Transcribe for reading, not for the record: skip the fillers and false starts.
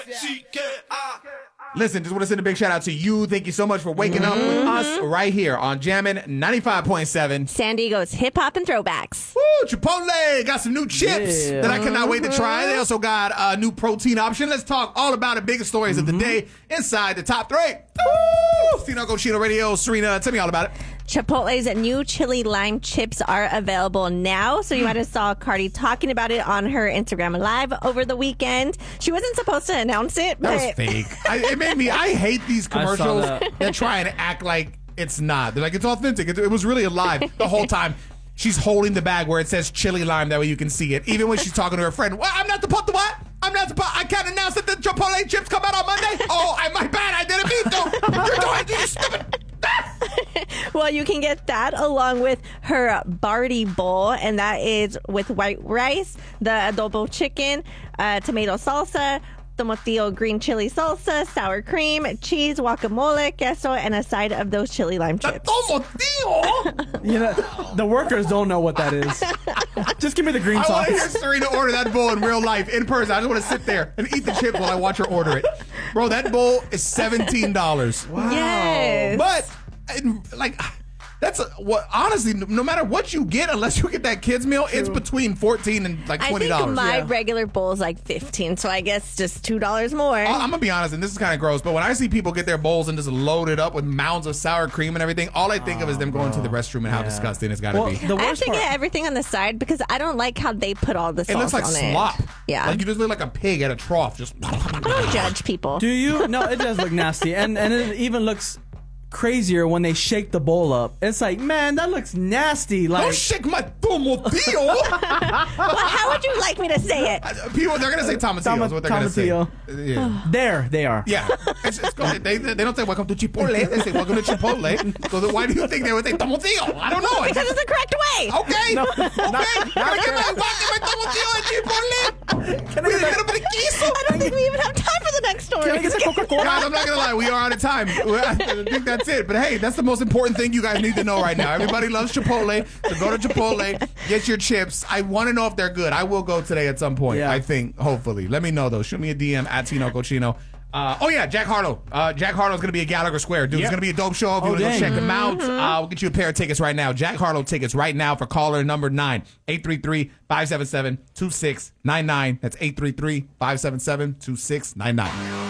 Listen, just want to send a big shout out to you. Thank you so much for waking up with us right here on Jammin' 95.7. San Diego's hip hop and throwbacks. Woo, Chipotle got some new chips that I cannot wait to try. They also got a new protein option. Let's talk all about the biggest stories of the day inside the top 3. Woo! Tino Cochino Radio. Serena, tell me all about it. Chipotle's new chili lime chips are available now. So you might have saw Cardi talking about it on her Instagram Live over the weekend. She wasn't supposed to announce it. That was fake. I hate these commercials that try and act like it's not. They're like, it's authentic. It was really alive the whole time. She's holding the bag where it says chili lime. That way you can see it. Even when she's talking to her friend. Well, I'm not supposed to what? I can't announce that the Chipotle chips come out on Monday. Oh, my bad. I didn't mean to. You're doing you stupid. Well, you can get that along with her Barty bowl, and that is with white rice, the adobo chicken, tomato salsa, tomatillo green chili salsa, sour cream, cheese, guacamole, queso, and a side of those chili lime chips. Tomatillo? You know, the workers don't know what that is. Just give me the green sauce. I want to hear Serena order that bowl in real life, in person. I just want to sit there and eat the chips while I watch her order it. Bro, that bowl is $17. Wow. Yes. But, honestly, no matter what you get, unless you get that kids meal, it's between $14 and $20. I think my regular bowl is like $15, so I guess just $2 more. I'm gonna be honest, and this is kind of gross, but when I see people get their bowls and just load it up with mounds of sour cream and everything, all I think of is them going to the restroom and how disgusting it's gotta be. I have to get everything on the side because I don't like how they put all the sauce on it. It looks like slop. Yeah. Like you just look like a pig at a trough. Just I don't judge people. Do you? No, it does look nasty, and it even looks crazier when they shake the bowl up. It's like, man, that looks nasty. Like, don't shake my tomatillo. Well, how would you like me to say it? People, they're gonna say tomatillo. Is what they're gonna say. Yeah. There, they are. Yeah, it's good. They don't say welcome to Chipotle. They say welcome to Chipotle. So why do you think they would say tomatillo? I don't know. Because it's the correct way. Okay. No, okay. Can I get my tomatillo at Chipotle? Can I get a little bit of queso? I don't think we even have time for the next story. Can I get some Coca-Cola? Guys, I'm not gonna lie. We are out of time. I think that's it. But hey, that's the most important thing you guys need to know right now. Everybody loves Chipotle. So go to Chipotle, get your chips. I want to know if they're good. I will go today at some point. Yeah. I think, hopefully. Let me know though. Shoot me a DM at Tino Cochino. Jack Harlow. Jack Harlow's going to be at Gallagher Square. Dude, it's going to be a dope show. If you want to go check him out, we'll get you a pair of tickets right now. Jack Harlow tickets right now for caller number 9, 833-577-2699. That's 833-577-2699.